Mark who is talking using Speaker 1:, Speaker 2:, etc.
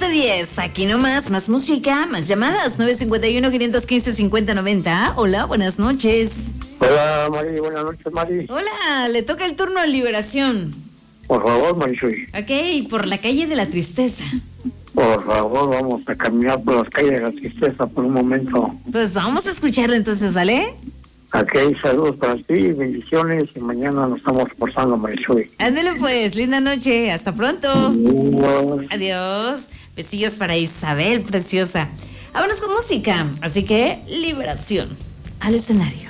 Speaker 1: 7:10, aquí nomás, más música, más llamadas, 951-515-5090. Hola, buenas noches.
Speaker 2: Hola, Mari, buenas noches, Mari.
Speaker 1: Hola, le toca el turno a Liberación.
Speaker 2: Por favor, Marichuy.
Speaker 1: Ok, por la calle de la tristeza.
Speaker 2: Por favor, vamos a caminar por las calles de la tristeza por un momento.
Speaker 1: Pues vamos a escucharla entonces, ¿vale?
Speaker 2: Ok, saludos para ti, bendiciones, y mañana nos estamos esforzando, Marichuy.
Speaker 1: Ándale pues, linda noche, hasta pronto.
Speaker 2: Adiós.
Speaker 1: Adiós. Besillos para Isabel, preciosa. Vámonos con música, así que Liberación al escenario.